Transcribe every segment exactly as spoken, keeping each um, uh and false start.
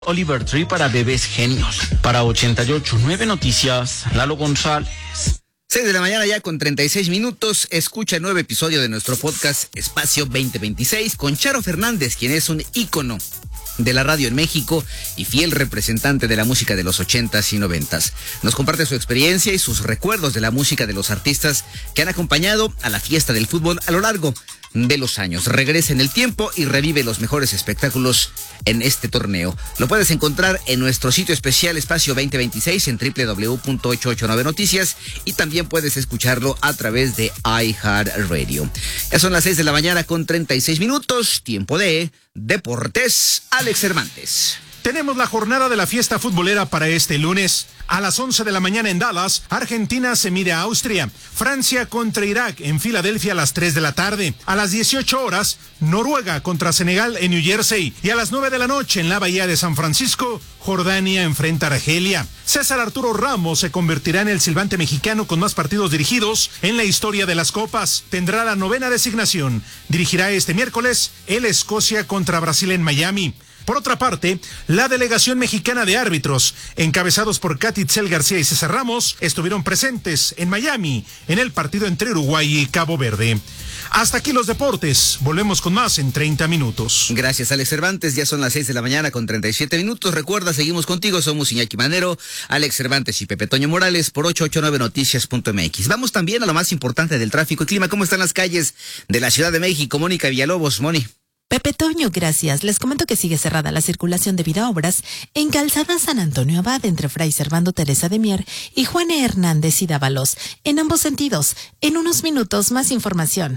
Oliver Tree para bebés genios. Para ochenta y ocho punto nueve Noticias, Lalo González. seis de la mañana ya con treinta y seis minutos. Escucha el nuevo episodio de nuestro podcast Espacio veinte veintiséis con Charo Fernández, quien es un ícono de la radio en México y fiel representante de la música de los ochentas y noventas. Nos comparte su experiencia y sus recuerdos de la música de los artistas que han acompañado a la fiesta del fútbol a lo largo de los años. Regresa en el tiempo y revive los mejores espectáculos en este torneo. Lo puedes encontrar en nuestro sitio especial Espacio veinte veintiséis en doble u doble u doble u punto ochocientos ochenta y nueve Noticias y también puedes escucharlo a través de iHeartRadio. Ya son las seis de la mañana con treinta y seis minutos, tiempo de Deportes. Alex Cervantes. Tenemos la jornada de la fiesta futbolera para este lunes. A las once de la mañana en Dallas, Argentina se mide a Austria. Francia contra Irak en Filadelfia a las tres de la tarde. A las dieciocho horas, Noruega contra Senegal en New Jersey. Y a las nueve de la noche en la Bahía de San Francisco, Jordania enfrenta a Argelia. César Arturo Ramos se convertirá en el silbante mexicano con más partidos dirigidos en la historia de las copas. Tendrá la novena designación. Dirigirá este miércoles el Escocia contra Brasil en Miami. Por otra parte, la delegación mexicana de árbitros, encabezados por Katy Itzel García y César Ramos, estuvieron presentes en Miami en el partido entre Uruguay y Cabo Verde. Hasta aquí los deportes. Volvemos con más en treinta minutos. Gracias, Alex Cervantes. Ya son las seis de la mañana con treinta y siete minutos. Recuerda, seguimos contigo. Somos Iñaki Manero, Alex Cervantes y Pepe Toño Morales por ochocientos ochenta y nueve noticias punto m x. Vamos también a lo más importante del tráfico y clima. ¿Cómo están las calles de la Ciudad de México? Mónica Villalobos. Moni. Pepe Toño, gracias. Les comento que sigue cerrada la circulación debido a obras en Calzada San Antonio Abad entre Fray Servando Teresa de Mier y Juan E. Hernández y Dávalos. En ambos sentidos. En unos minutos, más información.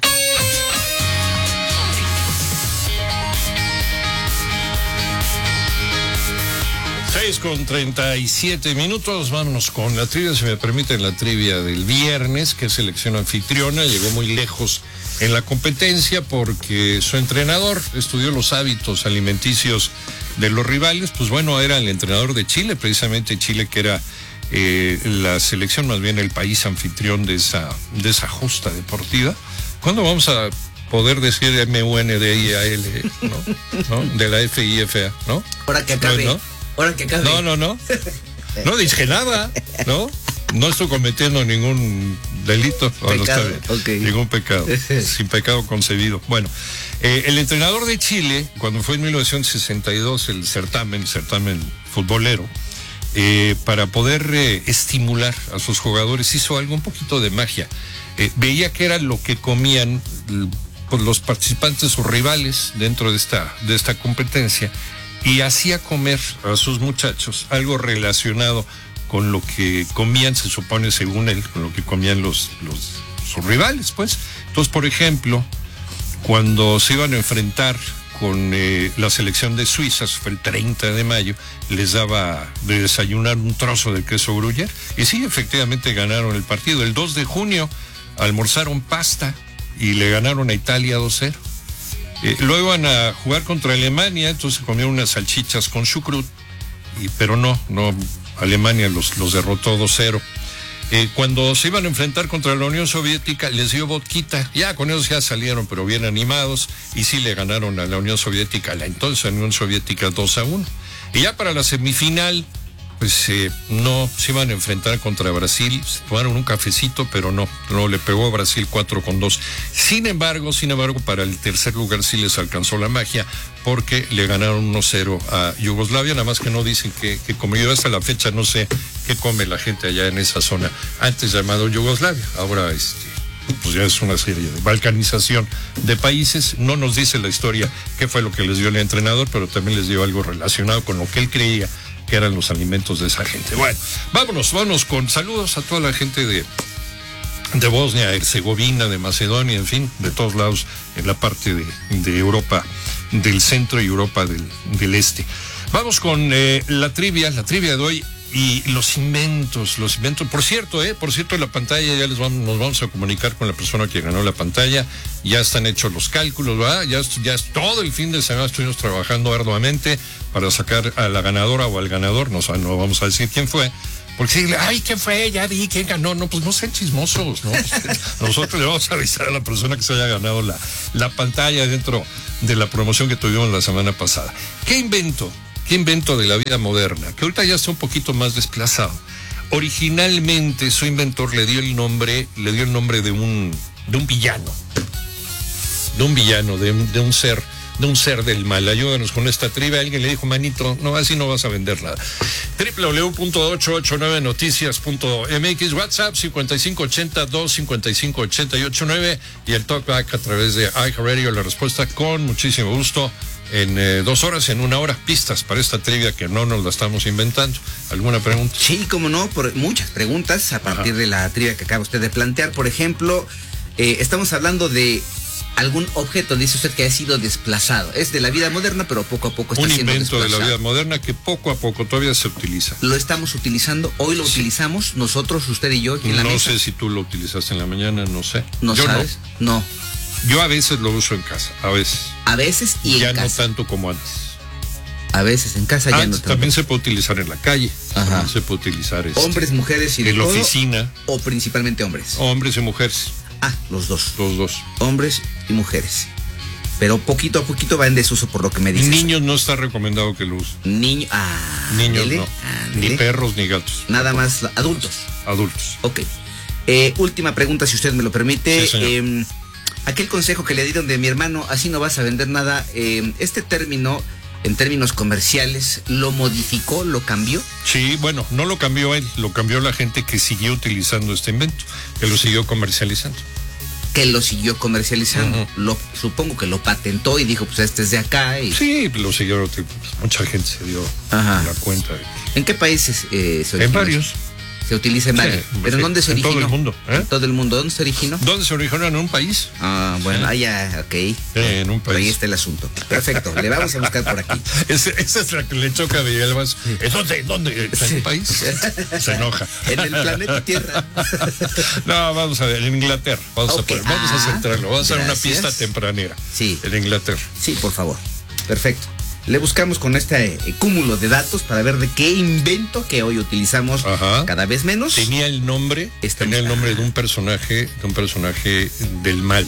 seis con treinta y siete minutos, vámonos con la trivia, si me permiten, la trivia del viernes, que es selección anfitriona, llegó muy lejos en la competencia porque su entrenador estudió los hábitos alimenticios de los rivales. Pues bueno, era el entrenador de Chile, precisamente Chile, que era eh, la selección, más bien el país anfitrión de esa, de esa justa deportiva. ¿Cuándo vamos a poder decir M U N D I A L, ¿no? ¿No? De la F I F A, ¿no? Ahora que acabe. ¿No? Ahora que acabe. No, no, no. No dije nada, ¿no? No estoy cometiendo ningún delito. Pecado, no está bien. Okay. Ningún pecado. Sin pecado concebido. Bueno, eh, el entrenador de Chile, cuando fue en mil novecientos sesenta y dos el certamen, el certamen futbolero, eh, para poder eh, estimular a sus jugadores, hizo algo, un poquito de magia. Eh, veía que era lo que comían pues, los participantes o rivales dentro de esta, de esta competencia, y hacía comer a sus muchachos algo relacionado con lo que comían, se supone, según él, con lo que comían los, los sus rivales, pues. Entonces, por ejemplo, cuando se iban a enfrentar con eh, la selección de Suiza, fue el treinta de mayo, les daba de desayunar un trozo de queso gruyère, y sí, efectivamente ganaron el partido. El dos de junio almorzaron pasta y le ganaron a Italia dos cero. Eh, luego iban a jugar contra Alemania, entonces comieron unas salchichas con chucrut, y, pero no, no, Alemania los, los derrotó dos cero. Eh, cuando se iban a enfrentar contra la Unión Soviética, les dio vodquita, ya con ellos ya salieron, pero bien animados, y sí le ganaron a la Unión Soviética, a la entonces Unión Soviética dos a uno. Y ya para la semifinal, pues eh, no, se iban a enfrentar contra Brasil, se tomaron un cafecito, pero no, no le pegó a Brasil cuatro con dos. Sin embargo, sin embargo, para el tercer lugar sí les alcanzó la magia, porque le ganaron uno cero a Yugoslavia, nada más que no dicen que, que como yo hasta la fecha no sé qué come la gente allá en esa zona, antes llamado Yugoslavia, ahora este, pues ya es una serie de balcanización de países. No nos dice la historia qué fue lo que les dio el entrenador, pero también les dio algo relacionado con lo que él creía que eran los alimentos de esa gente. Bueno, vámonos, vámonos con saludos a toda la gente de, de Bosnia, Herzegovina, de Macedonia, en fin, de todos lados, en la parte de, de Europa del centro y Europa del, del este. Vamos con eh, la trivia, la trivia de hoy y los inventos, los inventos. Por cierto, eh, por cierto, en la pantalla ya les vamos, nos vamos a comunicar con la persona que ganó la pantalla. Ya están hechos los cálculos, ¿verdad? Ya, ya todo el fin de semana estuvimos trabajando arduamente para sacar a la ganadora o al ganador. No, no vamos a decir quién fue, porque si, ay, ¿quién fue? Ya di, ¿quién ganó? No, pues no sean chismosos, ¿no? Nosotros le vamos a avisar a la persona que se haya ganado la, la pantalla dentro de la promoción que tuvimos la semana pasada. ¿Qué invento ¿Qué invento de la vida moderna? Que ahorita ya está un poquito más desplazado. Originalmente su inventor le dio el nombre, le dio el nombre de un, de un villano. De un villano, de un, de un ser, de un ser del mal. Ayúdanos con esta trivia. Alguien le dijo, manito, no, así no vas a vender nada. doble u doble u doble u punto ocho ocho nueve noticias punto m x, WhatsApp cincuenta y cinco ochenta, dos cincuenta y cinco ochenta y ocho nueve y el talkback a través de iHeartRadio. La respuesta con muchísimo gusto en eh, dos horas, en una hora, pistas para esta trivia que no nos la estamos inventando. ¿Alguna pregunta? Sí, cómo no, por muchas preguntas a partir Ajá. de la trivia que acaba usted de plantear. Por ejemplo, eh, estamos hablando de algún objeto, dice usted, que ha sido desplazado. Es de la vida moderna, pero poco a poco está siendo desplazado. Un invento de la vida moderna que poco a poco todavía se utiliza. Lo estamos utilizando, hoy lo sí. utilizamos nosotros, usted y yo, aquí en la No mesa. sé si tú lo utilizaste en la mañana, no sé. ¿No yo sabes? No. no. Yo a veces lo uso en casa, a veces. A veces y ya en casa. Ya no tanto como antes. A veces en casa ya antes no tanto. También se puede utilizar en la calle. Ajá. También se puede utilizar este, hombres, mujeres y de en la todo, oficina. O principalmente hombres. Hombres y mujeres. Ah, los dos. Los dos. Hombres y mujeres. Pero poquito a poquito va en desuso por lo que me dices. Niños no está recomendado que lo usen. Niños, ah, Niños dele, no. Ah, ni perros ni gatos. Nada más adultos. Adultos. Ok. Eh, última pregunta, si usted me lo permite. Sí, eh, aquel consejo que le dieron de mi hermano, así no vas a vender nada. Eh, este término, en términos comerciales, ¿lo modificó, lo cambió? Sí, bueno, no lo cambió él, lo cambió la gente que siguió utilizando este invento, que lo siguió comercializando. Que lo siguió comercializando. Uh-huh. Lo, supongo que lo patentó y dijo, pues este es de acá. Y... Sí, lo siguió, mucha gente se dio Ajá. la cuenta. De... ¿En qué países eh, se originó? En varios. Se utiliza en varios. Sí, ¿Pero sí, dónde se originó? En todo el mundo. ¿eh? En todo el mundo. ¿Dónde se originó? ¿Dónde se originó? En un país. Ah, bueno, sí. allá, ok. Sí, en un país. Ahí está el asunto. Perfecto, le vamos a buscar por aquí. Esa es la que le choca a Villalbazo. Sí. ¿Dónde? ¿Dónde? ¿En sí. un país? Se enoja. En el planeta Tierra. No, vamos a ver, en Inglaterra. Vamos, okay. a, poner, vamos ah, a centrarlo. Vamos a hacer una pista tempranera. Sí. En Inglaterra. Sí, por favor. Perfecto. Le buscamos con este eh, cúmulo de datos para ver de qué invento que hoy utilizamos Ajá. cada vez menos. Tenía el nombre, Estamos... tenía el nombre de un personaje, de un personaje del mal.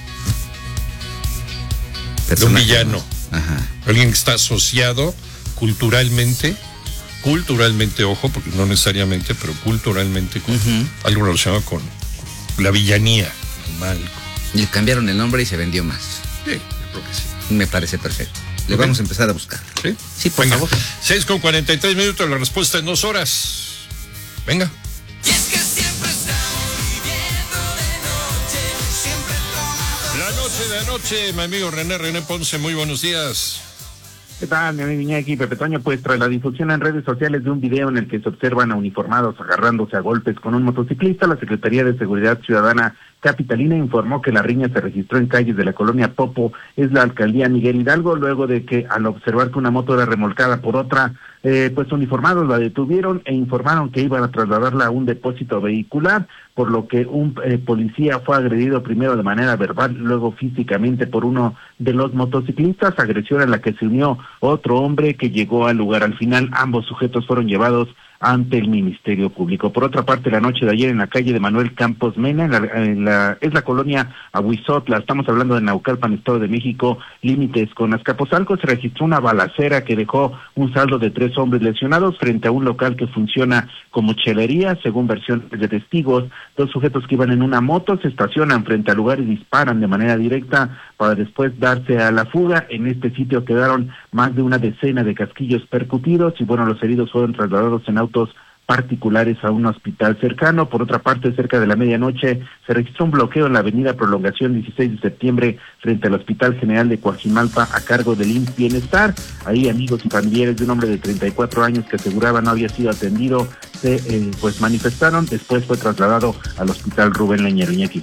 Personaje de un villano. Ajá. Alguien que está asociado culturalmente, culturalmente, ojo, porque no necesariamente, pero culturalmente con uh-huh. algo relacionado con la villanía, el mal. Y le cambiaron el nombre y se vendió más. Sí, yo creo que sí. Me parece perfecto. Le okay. vamos a empezar a buscar. Sí, sí por Venga. favor. seis con cuarenta y tres minutos, la respuesta en dos horas. Venga. Y es que siempre estamos viviendo de noche, siempre todo... La noche de anoche, mi amigo René, René Ponce, muy buenos días. ¿Qué tal, mi amigo Iñaki Pepe Toño? Pues tras la difusión en redes sociales de un video en el que se observan a uniformados agarrándose a golpes con un motociclista, la Secretaría de Seguridad Ciudadana capitalina informó que la riña se registró en calles de la colonia Popo, es la alcaldía Miguel Hidalgo, luego de que al observar que una moto era remolcada por otra, eh, pues uniformados la detuvieron e informaron que iban a trasladarla a un depósito vehicular, por lo que un eh, policía fue agredido primero de manera verbal, luego físicamente por uno de los motociclistas, agresión a la que se unió otro hombre que llegó al lugar. Al final ambos sujetos fueron llevados ante el Ministerio Público. Por otra parte, la noche de ayer en la calle de Manuel Campos Mena, en la, en la, es la colonia Ahuizotla, estamos hablando de Naucalpan, Estado de México, límites con Azcapotzalco, se registró una balacera que dejó un saldo de tres hombres lesionados frente a un local que funciona como chelería, según versiones de testigos. Dos sujetos que iban en una moto se estacionan frente al lugar y disparan de manera directa para después darse a la fuga. En este sitio quedaron más de una decena de casquillos percutidos y bueno, los heridos fueron trasladados en autos particulares a un hospital cercano. Por otra parte, cerca de la medianoche se registró un bloqueo en la avenida Prolongación dieciséis de septiembre frente al Hospital General de Coajimalpa a cargo del I M S S Bienestar. Ahí amigos y familiares de un hombre de treinta y cuatro años que aseguraba no había sido atendido se eh, pues manifestaron. Después fue trasladado al Hospital Rubén Leñero. Iñaki.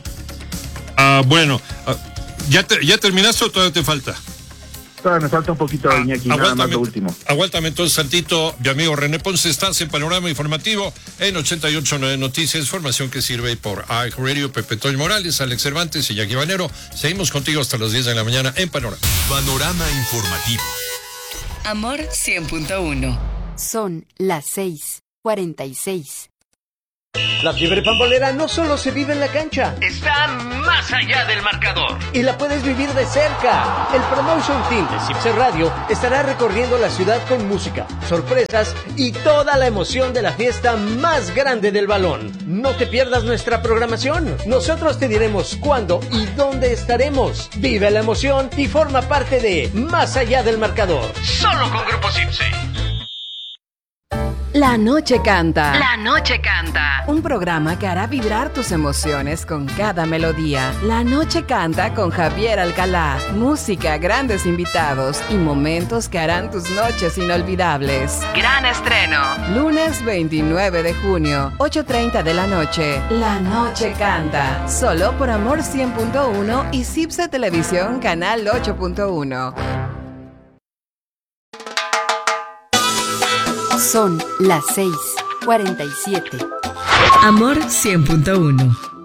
Ah, bueno, ah, ¿ya, te, ¿ya terminaste o todavía te falta? Me falta un poquito, ah, Iñaki, nada más lo último. Aguántame entonces, Santito. Mi amigo René Ponce, estás en Panorama Informativo en ochenta y ocho punto nueve Noticias, información que sirve por iHeartRadio. Pepe Toño Morales, Alex Cervantes y Iñaki Banero. Seguimos contigo hasta las diez de la mañana en Panorama. Panorama Informativo. Amor cien punto uno. Son las seis cuarenta y seis. La fiebre pambolera no solo se vive en la cancha, está más allá del marcador y la puedes vivir de cerca. El Promotion Team de Cipse Radio estará recorriendo la ciudad con música, sorpresas y toda la emoción de la fiesta más grande del balón. No te pierdas nuestra programación. Nosotros te diremos cuándo y dónde estaremos. Vive la emoción y forma parte de Más allá del marcador. Solo con Grupo Cipse. La Noche Canta. La Noche Canta. Un programa que hará vibrar tus emociones con cada melodía. La Noche Canta con Javier Alcalá. Música, grandes invitados y momentos que harán tus noches inolvidables. Gran estreno. Lunes veintinueve de junio, ocho treinta de la noche. La Noche Canta. Solo por Amor cien punto uno y Cipse Televisión Canal ocho punto uno. Son las seis cuarenta y siete. Amor cien punto uno.